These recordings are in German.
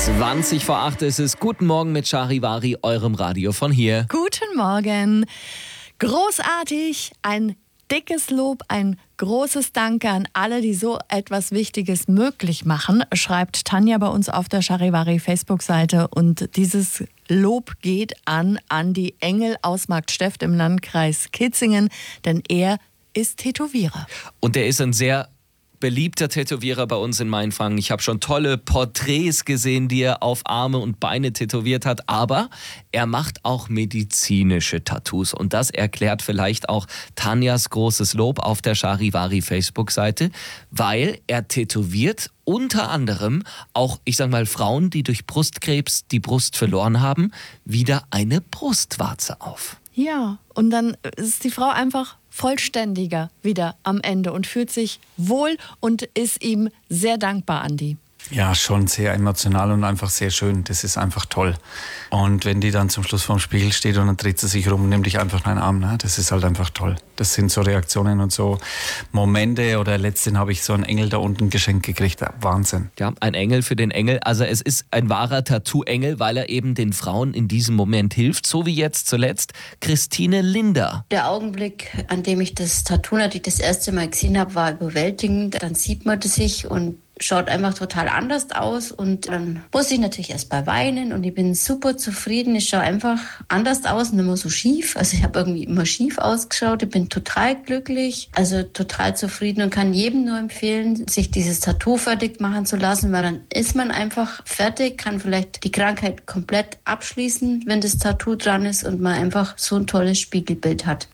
7:20 ist es. Guten Morgen mit Charivari, eurem Radio von hier. Guten Morgen. Großartig, ein dickes Lob, ein großes Danke an alle, die so etwas Wichtiges möglich machen, schreibt Tanja bei uns auf der Charivari Facebook-Seite. Und dieses Lob geht an Andi Engel aus Marktsteft im Landkreis Kitzingen, denn er ist Tätowierer. Und er ist ein sehr beliebter Tätowierer bei uns in Mainfranken. Ich habe schon tolle Porträts gesehen, die er auf Arme und Beine tätowiert hat. Aber er macht auch medizinische Tattoos. Und das erklärt vielleicht auch Tanjas großes Lob auf der Charivari Facebook-Seite, weil er tätowiert unter anderem auch, ich sag mal, Frauen, die durch Brustkrebs die Brust verloren haben, wieder eine Brustwarze auf. Ja, und dann ist die Frau einfach vollständiger wieder am Ende und fühlt sich wohl und ist ihm sehr dankbar, Andi. Ja, schon sehr emotional und einfach sehr schön. Das ist einfach toll. Und wenn die dann zum Schluss vorm Spiegel steht und dann dreht sie sich rum und nimmt dich einfach in den Arm, ne? Das ist halt einfach toll. Das sind so Reaktionen und so Momente. Oder letztens habe ich so einen Engel da unten geschenkt gekriegt. Wahnsinn. Ja, ein Engel für den Engel. Also es ist ein wahrer Tattoo-Engel, weil er eben den Frauen in diesem Moment hilft. So wie jetzt zuletzt Christine Linder. Der Augenblick, an dem ich das Tattoo natürlich das erste Mal gesehen habe, war überwältigend. Dann sieht man das sich und schaut einfach total anders aus und dann muss ich natürlich erst mal weinen und ich bin super zufrieden. Ich schaue einfach anders aus und immer so schief. Also ich habe irgendwie immer schief ausgeschaut. Ich bin total glücklich, also total zufrieden und kann jedem nur empfehlen, sich dieses Tattoo fertig machen zu lassen, weil dann ist man einfach fertig, kann vielleicht die Krankheit komplett abschließen, wenn das Tattoo dran ist und man einfach so ein tolles Spiegelbild hat.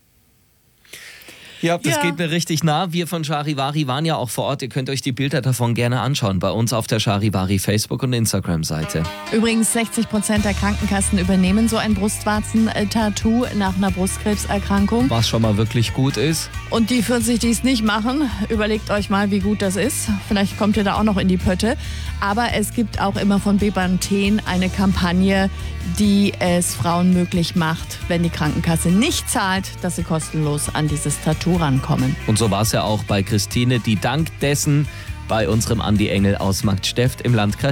Ja, das geht mir richtig nah. Wir von Charivari waren ja auch vor Ort. Ihr könnt euch die Bilder davon gerne anschauen bei uns auf der Charivari Facebook- und Instagram-Seite. Übrigens 60% der Krankenkassen übernehmen so ein Brustwarzen-Tattoo nach einer Brustkrebserkrankung. Was schon mal wirklich gut ist. Und die 40, die es nicht machen, überlegt euch mal, wie gut das ist. Vielleicht kommt ihr da auch noch in die Pötte. Aber es gibt auch immer von Bepanthen eine Kampagne, die es Frauen möglich macht, wenn die Krankenkasse nicht zahlt, dass sie kostenlos an dieses Tattoo rankommen. Und so war es ja auch bei Christine, die dank dessen bei unserem Andi Engel aus Marktsteft im Landkreis